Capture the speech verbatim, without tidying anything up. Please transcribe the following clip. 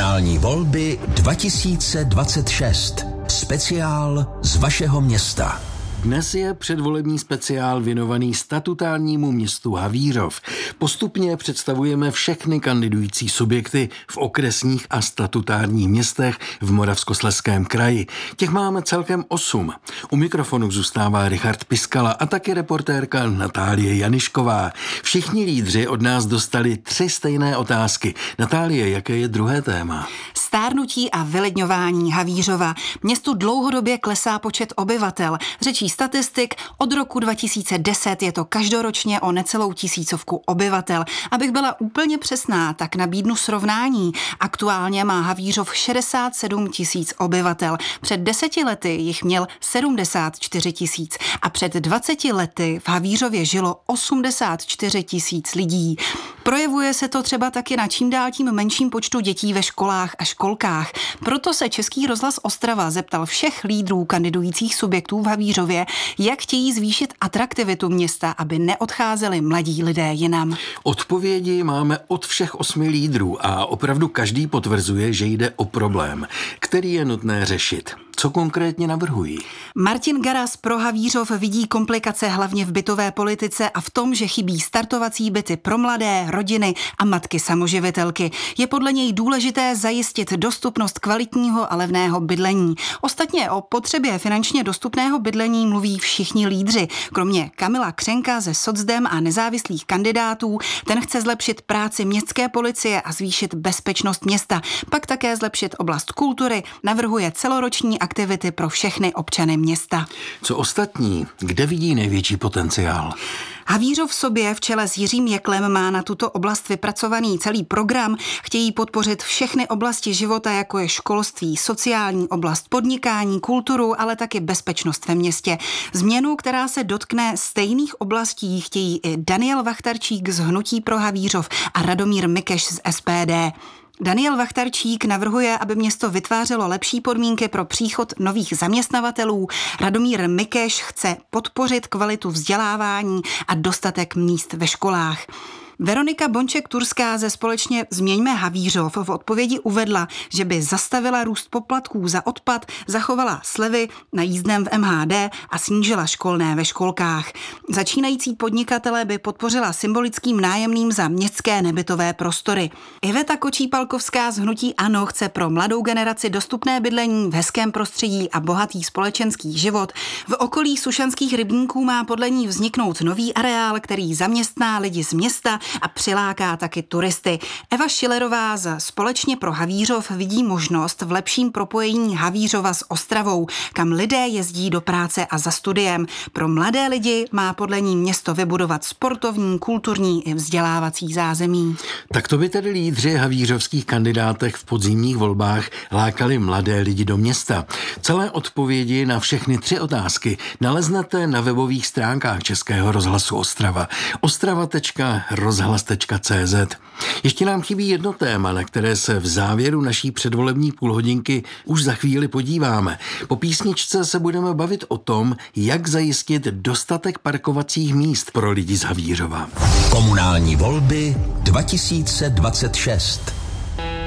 Komunální volby dva tisíce dvacet šest. Speciál z vašeho města. Dnes je předvolební speciál věnovaný statutárnímu městu Havířov. Postupně představujeme všechny kandidující subjekty v okresních a statutárních městech v Moravskoslezském kraji. Těch máme celkem osm. U mikrofonu zůstává Richard Piskala a taky reportérka Natálie Janišková. Všichni lídři od nás dostali tři stejné otázky. Natálie, jaké je druhé téma? Stárnutí a vylidňování Havířova. Městu dlouhodobě klesá počet obyvatel. Řečí statistik, od roku dva tisíce deset je to každoročně o necelou tisícovku obyvatel. Abych byla úplně přesná, tak nabídnu srovnání. Aktuálně má Havířov šedesát sedm tisíc obyvatel. Před deseti lety jich měl sedmdesát čtyři tisíc a před dvaceti lety v Havířově žilo osmdesát čtyři tisíc lidí. Projevuje se to třeba taky na čím dál tím menším počtu dětí ve školách a školkách. Proto se Český rozhlas Ostrava zeptal všech lídrů kandidujících subjektů v Havířově, jak chtějí zvýšit atraktivitu města, aby neodcházeli mladí lidé jinam. Odpovědi máme od všech osmi lídrů a opravdu každý potvrzuje, že jde o problém, který je nutné řešit. Co konkrétně navrhují? Martin Garas pro Havířov vidí komplikace hlavně v bytové politice a v tom, že chybí startovací byty pro mladé, rodiny a matky samoživitelky. Je podle něj důležité zajistit dostupnost kvalitního a levného bydlení. Ostatně o potřebě finančně dostupného bydlení mluví všichni lídři. Kromě Kamila Křenka ze Socdem a nezávislých kandidátů, ten chce zlepšit práci městské policie a zvýšit bezpečnost města. Pak také zlepšit oblast kultury, navrhuje celoroční aktivity pro všechny občany města. Co ostatní? Kde vidí největší potenciál? Havířov v sobě v čele s Jiřím Jeklem má na tuto oblast vypracovaný celý program. Chtějí podpořit všechny oblasti života, jako je školství, sociální oblast, podnikání, kulturu, ale taky bezpečnost ve městě. Změnu, která se dotkne stejných oblastí, chtějí i Daniel Vachtarčík z Hnutí pro Havířov a Radomír Mikeš z S P D. Daniel Vachtarčík navrhuje, aby město vytvářelo lepší podmínky pro příchod nových zaměstnavatelů. Radomír Mikeš chce podpořit kvalitu vzdělávání a dostatek míst ve školách. Veronika Bonček-Turská ze společně Změňme Havířov v odpovědi uvedla, že by zastavila růst poplatků za odpad, zachovala slevy na jízdném v M H D a snížila školné ve školkách. Začínající podnikatelé by podpořila symbolickým nájemným za městské nebytové prostory. Iveta Kočípalkovská z Hnutí ANO chce pro mladou generaci dostupné bydlení v hezkém prostředí a bohatý společenský život. V okolí Sušanských rybníků má podle ní vzniknout nový areál, který zaměstná lidi z města a přiláká taky turisty. Eva Šilerová z Společně pro Havířov vidí možnost v lepším propojení Havířova s Ostravou, kam lidé jezdí do práce a za studiem. Pro mladé lidi má podle ní město vybudovat sportovní, kulturní i vzdělávací zázemí. Tak to by tedy lídři havířovských kandidátek v podzimních volbách lákali mladé lidi do města. Celé odpovědi na všechny tři otázky naleznete na webových stránkách Českého rozhlasu Ostrava. ostrava tečka rozhlas tečka cé zet. Ještě nám chybí jedno téma, na které se v závěru naší předvolební půlhodinky už za chvíli podíváme. Po písničce se budeme bavit o tom, jak zajistit dostatek parkovacích míst pro lidi z Havířova. Komunální volby dva tisíce dvacet šest.